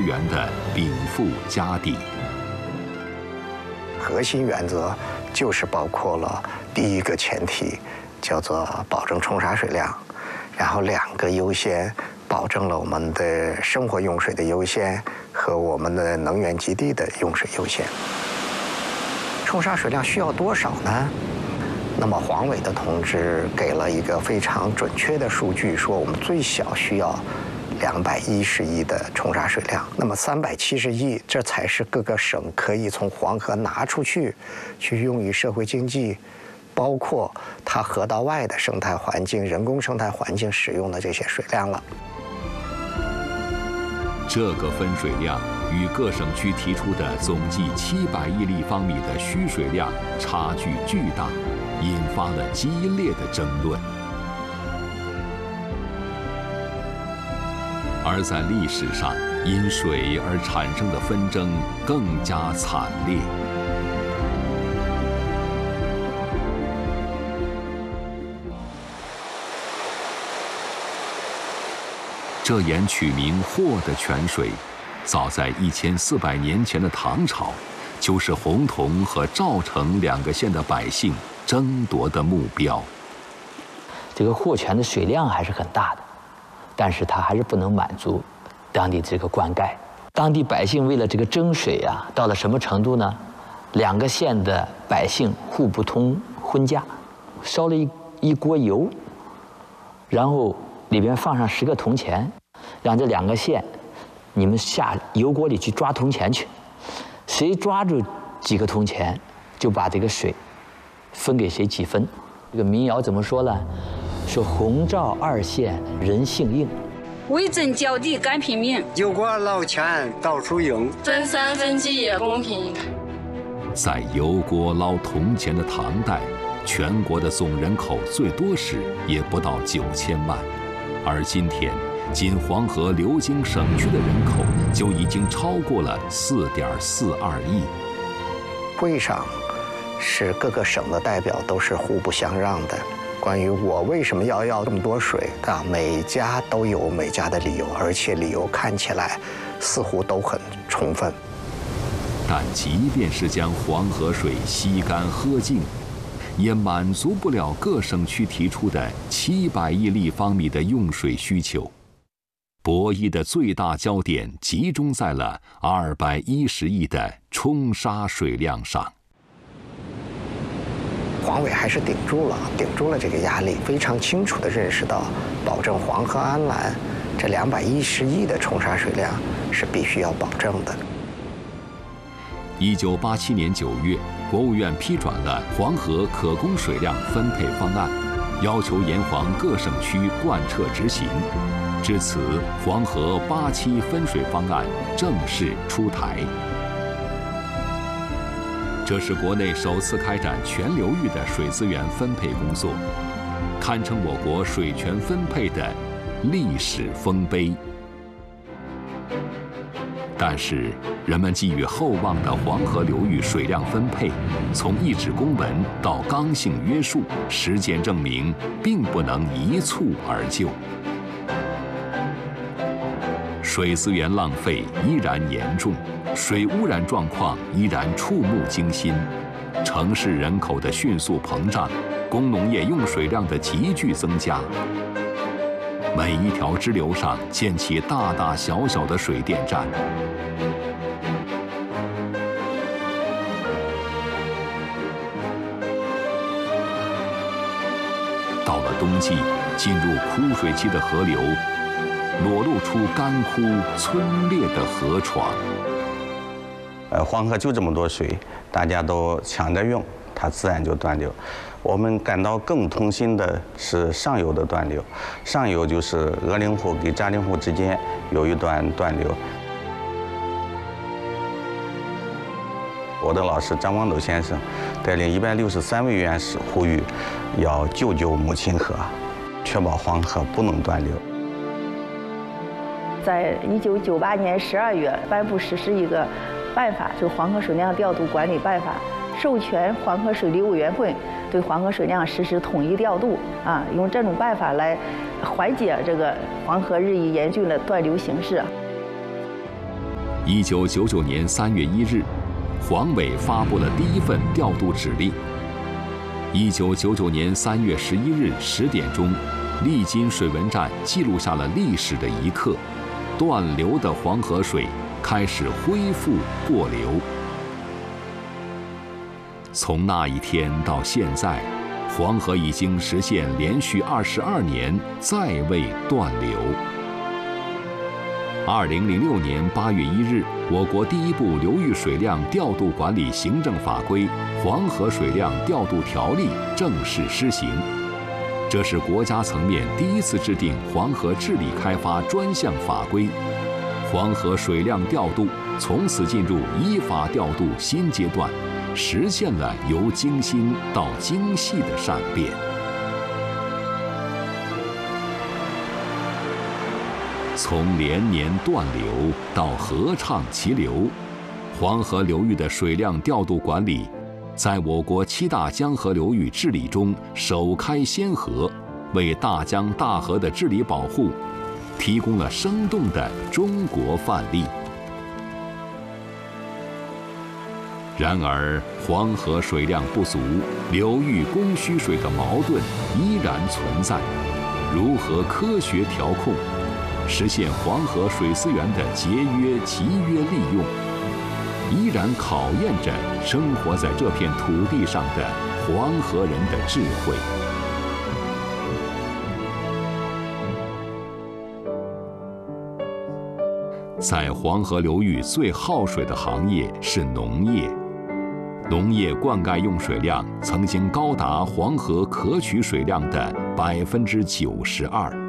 源的禀赋家底。 核心原则就是包括了第一个前提，叫做保证冲沙水量，然后2个优先，保证了我们的生活用水的优先和我们的能源基地的用水优先。冲沙水量需要多少呢？那么黄伟的同志给了一个非常准确的数据，说我们最小需要210亿的冲沙水量。那么370亿，这才是各个省可以从黄河拿出去用于社会经济，包括它河道外的生态环境、人工生态环境使用的这些水量了。 这个分水量与各省区提出的总计700亿立方米的需水量差距巨大，引发了激烈的争论。而在历史上，因水而产生的纷争更加惨烈。这沿取名霍的泉水，早在1400年前的唐朝，就是洪洞和赵城2个县的百姓争夺的目标。 这个霍泉的水量还是很大的，但是它还是不能满足当地这个灌溉。当地百姓为了这个争水啊，到了什么程度呢？2个县的百姓互不通婚嫁，烧了一锅油，然后里边放上10个铜钱，让这2个县，你们下油锅里去抓铜钱去，谁抓住几个铜钱，就把这个水分给谁几分。这个民谣怎么说呢？说洪赵2县人性硬， 为朕脚底干拼命， 油锅捞钱到处用， 分3分几也公平。 在油锅捞铜钱的唐代，全国的总人口最多时也不到9000万，而今天，仅黄河流经省区的人口就已经超过了4.42亿。 会上是各个省的代表都是互不相让的。关于我为什么要这么多水啊，每家都有每家的理由，而且理由看起来似乎都很充分。 但即便是将黄河水吸干喝净，也满足不了各省区提出的700亿立方米的用水需求。博弈的最大焦点集中在了210亿的冲沙水量上。 黄伟还是顶住了这个压力，非常清楚地认识到，保证黄河安澜这210亿的冲沙水量是必须要保证的。 1987年9月，国务院批转了黄河可供水量分配方案，要求沿黄各省区贯彻执行。至此，黄河8期分水方案正式出台。这是国内首次开展全流域的水资源分配工作，堪称我国水权分配的历史丰碑。但是，人们寄予厚望的黄河流域水量分配，从一纸公文到刚性约束，实践证明并不能一蹴而就。水资源浪费依然严重，水污染状况依然触目惊心，城市人口的迅速膨胀，工农业用水量的急剧增加。每一条支流上建起大大小小的水电站。到了冬季，进入枯水期的河流，裸露出干枯皴裂的河床。 黄河就这么多水，大家都抢着用，它自然就断流。我们感到更痛心的是上游的断流，上游就是鄂陵湖跟扎陵湖之间有一段断流。我的老师张光斗先生带领163位院士呼吁，要救母亲河，确保黄河不能断流。 在1998年12月颁布实施一个办法，就《黄河水量调度管理办法》，授权黄河水利委员会对黄河水量实施统一调度，用这种办法来缓解这个黄河日益严峻的断流形势。 1999年3月1日，黄委发布了第一份调度指令。1999年3月11日10点钟，利津水文站记录下了历史的一刻，断流的黄河水开始恢复过流。从那一天到现在，黄河已经实现连续22年再未断流。2006年8月1日，我国第一部流域水量调度管理行政法规《黄河水量调度条例》正式施行。这是国家层面第一次制定黄河治理开发专项法规，黄河水量调度从此进入依法调度新阶段，实现了由精心到精细的善变。从连年断流到河畅其流，黄河流域的水量调度管理在我国7大江河流域治理中首开先河，为大江大河的治理保护提供了生动的中国范例。然而，黄河水量不足、流域供需水的矛盾依然存在。如何科学调控，实现黄河水资源的节约、集约利用，依然考验着生活在这片土地上的黄河人的智慧。在黄河流域最耗水的行业是农业，农业灌溉用水量曾经高达黄河可取水量的92%。